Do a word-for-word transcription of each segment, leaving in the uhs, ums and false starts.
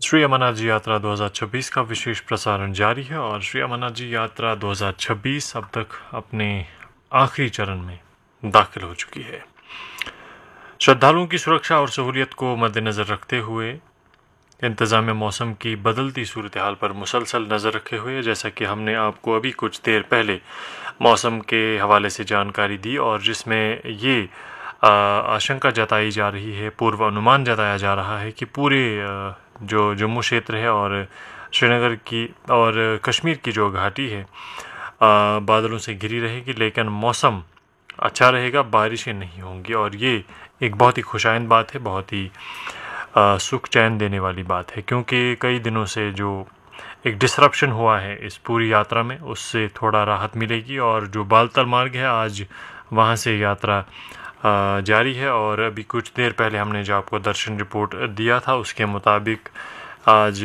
श्री अमरनाथ जी यात्रा दो हज़ार छब्बीस का विशेष प्रसारण जारी है और श्री अमरनाथ जी यात्रा दो हज़ार छब्बीस अब तक अपने आखिरी चरण में दाखिल हो चुकी है। श्रद्धालुओं की सुरक्षा और सहूलियत को मद्देनज़र रखते हुए इंतज़ामिया मौसम की बदलती सूरत हाल पर मुसलसल नज़र रखे हुए, जैसा कि हमने आपको अभी कुछ देर पहले मौसम के हवाले से जानकारी दी और जिसमें ये आशंका जताई जा रही है, पूर्व अनुमान जताया जा रहा है कि पूरे जो जम्मू क्षेत्र है और श्रीनगर की और कश्मीर की जो घाटी है बादलों से घिरी रहेगी, लेकिन मौसम अच्छा रहेगा, बारिशें नहीं होंगी और ये एक बहुत ही खुशाइंद बात है, बहुत ही सुख चैन देने वाली बात है, क्योंकि कई दिनों से जो एक डिसरप्शन हुआ है इस पूरी यात्रा में उससे थोड़ा राहत मिलेगी। और जो बालतल मार्ग है आज वहाँ से यात्रा जारी है और अभी कुछ देर पहले हमने जो आपको दर्शन रिपोर्ट दिया था उसके मुताबिक आज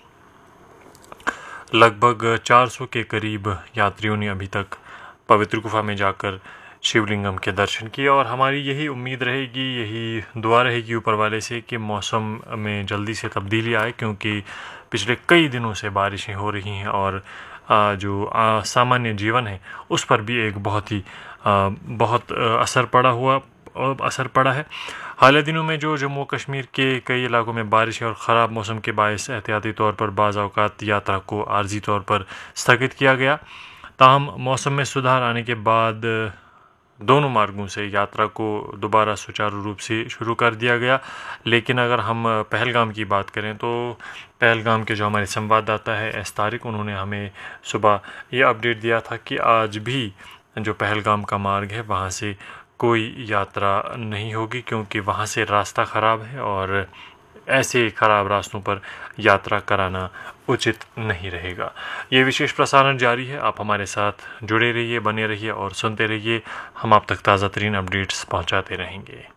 लगभग चार सौ के करीब यात्रियों ने अभी तक पवित्र गुफा में जाकर शिवलिंगम के दर्शन किए और हमारी यही उम्मीद रहेगी, यही दुआ रहेगी ऊपर वाले से कि मौसम में जल्दी से तब्दीली आए, क्योंकि पिछले कई दिनों से बारिशें हो रही हैं और जो सामान्य जीवन है उस पर भी एक बहुत ही बहुत असर पड़ा हुआ असर पड़ा है। हाल दिनों में जो जम्मू कश्मीर के कई इलाकों में बारिश और ख़राब मौसम के बायस एहतियाती तौर पर बाज़ औक़ात यात्रा को आर्जी तौर पर स्थगित किया गया। ताहम मौसम में सुधार आने के बाद दोनों मार्गों से यात्रा को दोबारा सुचारू रूप से शुरू कर दिया गया। लेकिन अगर हम पहलगाम की बात करें तो पहलगाम के जो हमारे संवाददाता है एस तारिक, उन्होंने हमें सुबह ये अपडेट दिया था कि आज भी जो पहलगाम का मार्ग है वहाँ से कोई यात्रा नहीं होगी, क्योंकि वहाँ से रास्ता ख़राब है और ऐसे ख़राब रास्तों पर यात्रा कराना उचित नहीं रहेगा। ये विशेष प्रसारण जारी है, आप हमारे साथ जुड़े रहिए, बने रहिए और सुनते रहिए। हम आप तक ताज़ा तरीन अपडेट्स पहुँचाते रहेंगे।